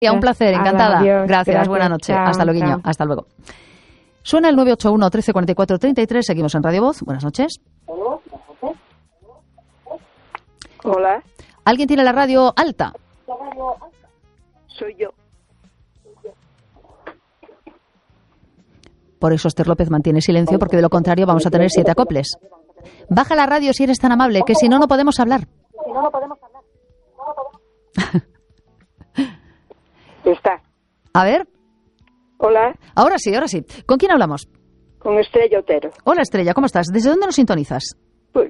Un placer, encantada. Adiós, Gracias, buena noche. chao, Hasta luego, chao. hasta luego. Suena el 981 13 44 33. Seguimos en Radio Voz. Buenas noches. Hola, ¿Alguien tiene la radio alta? soy yo. Por eso Esther López mantiene silencio, porque de lo contrario vamos a tener 7 acoples. Baja la radio si eres tan amable, que si no, no podemos hablar. Está. A ver, Hola, ahora sí, ahora sí. ¿Con quién hablamos? con Estrella Otero. Hola Estrella, ¿cómo estás? ¿Desde dónde nos sintonizas? Pues,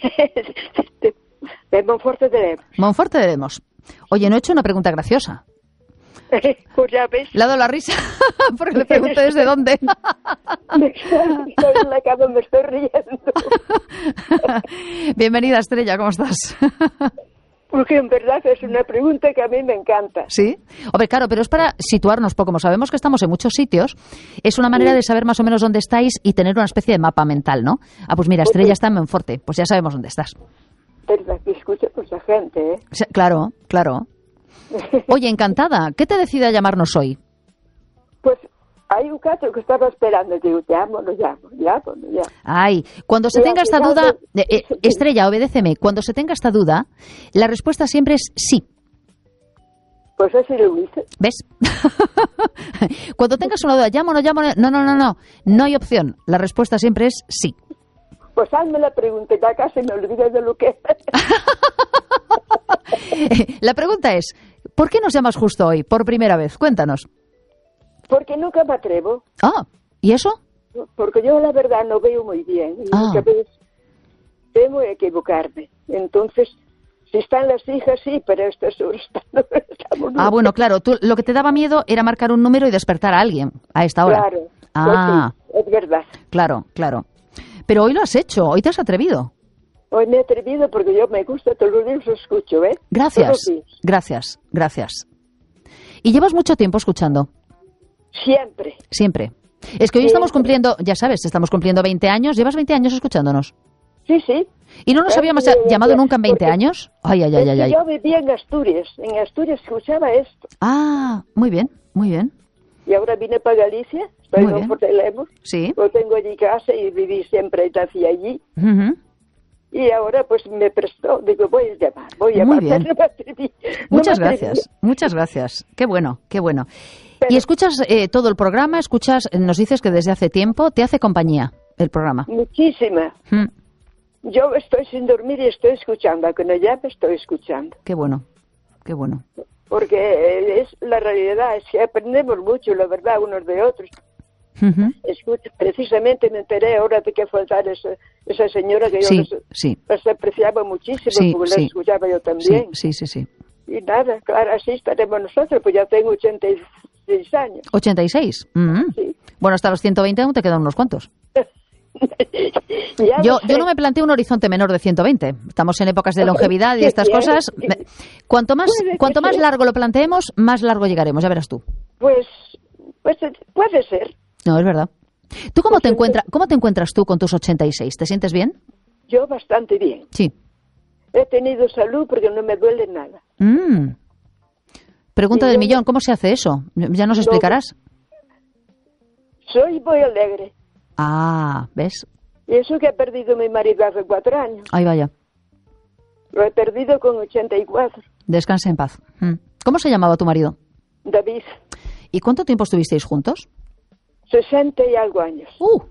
de Monforte de Lemos. Monforte de Lemos. Oye, no he hecho una pregunta graciosa. Pues ya ves, Le ha dado la risa, porque le pregunté desde dónde. me estoy riendo. Bienvenida Estrella, ¿cómo estás? Porque en verdad es una pregunta que a mí me encanta. ¿Sí? Hombre, claro, pero es para situarnos, porque como sabemos que estamos en muchos sitios, es una manera de saber más o menos dónde estáis y tener una especie de mapa mental, ¿no? Ah, pues mira, Estrella está en Monforte, pues ya sabemos dónde estás. Verdad que escucha mucha gente, ¿eh? Sí, claro, claro. Oye, encantada, ¿qué te decide a llamarnos hoy? Pues hay un caso que estaba esperando. Digo, llamo. Ay, cuando se Y tenga al esta final duda, sí. Estrella, obedéceme, cuando se tenga esta duda, la respuesta siempre es sí. Pues así lo hice. ¿Ves? Cuando tengas una duda, llamo, no llamo, no hay opción. La respuesta siempre es sí. Pues hazme la pregunta, ya casi me olvidé de lo que es. La pregunta es, ¿por qué nos llamas justo hoy, por primera vez? Cuéntanos. Porque nunca me atrevo. Ah, ¿y eso? Porque yo la verdad no veo muy bien. Y muchas veces temo equivocarme. Entonces, si están las hijas, sí, pero a estas horas estamos... Ah, bueno, claro, tú lo que te daba miedo era marcar un número y despertar a alguien a esta hora. Claro, Ah, pues sí, es verdad. claro. Pero hoy lo has hecho, hoy te has atrevido. Hoy me he atrevido porque yo me gusta, todos los días lo escucho, ¿eh? Todos los días. Gracias. ¿Y llevas mucho tiempo escuchando? Siempre. Es que hoy Sí, estamos cumpliendo, ya sabes, estamos cumpliendo 20 años. ¿Llevas 20 años escuchándonos? Sí. ¿Y no nos habíamos llamado nunca en 20 años? Ay. Yo vivía en Asturias escuchaba esto. Ah, muy bien. Y ahora vine para Galicia, estoy Muy en bien. Monforte de Lemos. Sí. Yo tengo allí casa y viví siempre y nací allí. Ujú. Y ahora pues me prestó, digo, voy a llamar. Muy bien. No me atreví. Muchas gracias. Qué bueno. Pero- ¿Y escuchas todo el programa? Nos dices que desde hace tiempo te hace compañía el programa. Muchísima. Mm, Yo estoy sin dormir y estoy escuchando, aunque no llame, estoy escuchando. Qué bueno. Porque es la realidad, es que aprendemos mucho, la verdad, unos de otros. Ujú. Precisamente me enteré ahora de que faltara esa señora que yo Sí. las apreciaba muchísimo, Sí, porque sí. las escuchaba yo también. Sí. Y nada, claro, así estaremos nosotros, pues ya tengo 86 años. 86. Sí. Bueno, hasta los 120 aún te quedan unos cuantos. Ya Yo sé. no me planteo un horizonte menor de 120. Estamos en épocas de longevidad y Qué estas bien. cosas. Cuanto más Puede ser. largo lo planteemos, más largo llegaremos, ya verás tú. Pues puede ser. No, es verdad. ¿Tú cómo Pues te encuentras tú con tus 86? ¿Te sientes bien? Yo bastante bien. Sí. He tenido salud porque no me duele nada. Pregunta Y del yo- millón, ¿cómo se hace eso? ¿Ya nos explicarás? Soy muy alegre. Ah, ¿ves? Y eso que he perdido a mi marido hace 4 años. Ahí vaya. Lo he perdido con 84. Descansa en paz. ¿Cómo se llamaba tu marido? David, ¿Y cuánto tiempo estuvisteis juntos? 60 y algo años.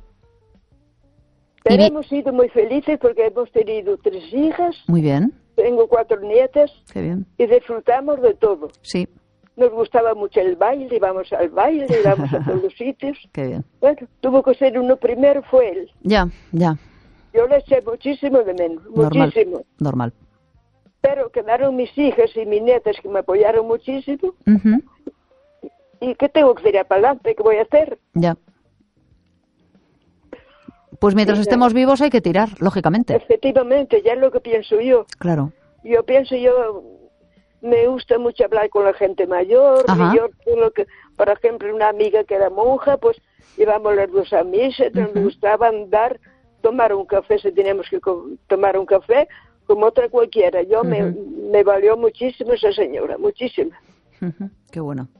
Y Pero vi- hemos sido muy felices porque hemos tenido 3 hijas, Muy bien. tengo 4 nietas Qué bien. y disfrutamos de todo. Sí, Nos gustaba mucho el baile, íbamos al baile, íbamos a todos los sitios. qué bien. Bueno, tuvo que ser uno primero, fue él. Ya. Yo le eché muchísimo de menos, muchísimo. Normal. Pero quedaron mis hijas y mis nietas que me apoyaron muchísimo. Ujú. ¿Y qué tengo que tirar para adelante? ¿Qué voy a hacer? Ya. Pues mientras Sí, estemos vivos hay que tirar, lógicamente. Efectivamente, ya es lo que pienso yo. Claro. Yo me gusta mucho hablar con la gente mayor. Ajá. Y yo, por ejemplo, una amiga que era monja, pues íbamos las dos a misa, nos gustaba andar, tomar un café, si teníamos que tomar un café, como otra cualquiera. Me valió muchísimo esa señora, muchísimo. Qué bueno.